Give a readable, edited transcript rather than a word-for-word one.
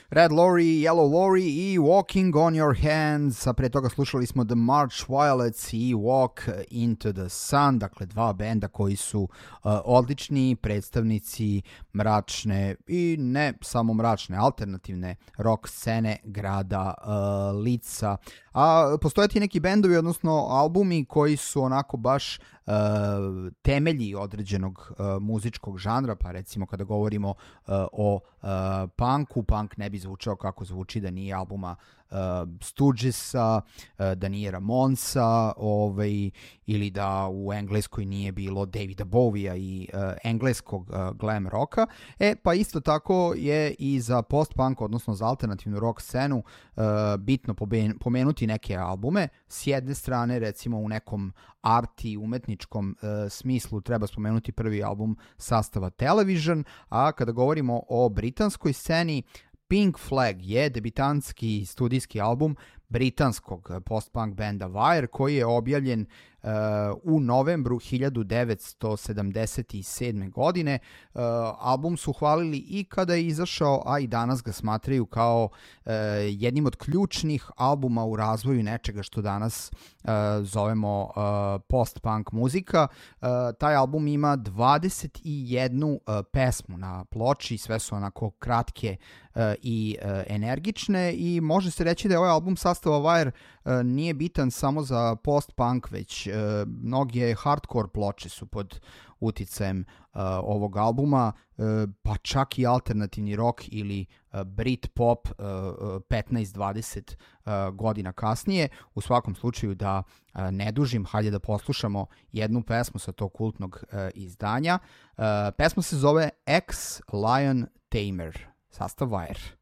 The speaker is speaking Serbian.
Red Lorry, Yellow Lorry i Walking on Your Hands, a pre toga slušali smo The March Violets i Walk into the Sun, dakle dva benda koji su odlični predstavnici mračne i ne samo mračne, alternativne rock scene grada Lica. A postoje ti neki bendovi, odnosno albumi koji su onako baš temelji određenog muzičkog žanra, pa recimo kada govorimo o punku, punk ne bi zvučao kako zvuči da nije albuma Stooges'a, da nije Ramonsa, ili da u Engleskoj nije bilo Davida Bowiea i engleskog glam rocka. Pa isto tako je i za post-punk, odnosno za alternativnu rock scenu bitno pomenuti neke albume. S jedne strane, recimo u nekom arti, umetničkom smislu treba spomenuti prvi album sastava Television, a kada govorimo o britanskoj sceni, Pink Flag je debitanski studijski album britanskog post-punk benda Wire koji je objavljen u novembru 1977. godine. Album su hvalili i kada je izašao, a i danas ga smatraju kao jednim od ključnih albuma u razvoju nečega što danas zovemo post-punk muzika. Taj album ima 21 pesmu na ploči, sve su onako kratke i energične i može se reći da je ovaj album sastava Wire nije bitan samo za post-punk, već mnoge hardcore ploče su pod uticajem ovog albuma, pa čak i alternativni rock ili Brit pop 15-20 godina kasnije. U svakom slučaju da ne dužim, hajde da poslušamo jednu pesmu sa tog kultnog izdanja. Pesma se zove Ex-Lion Tamer, sastav Wire.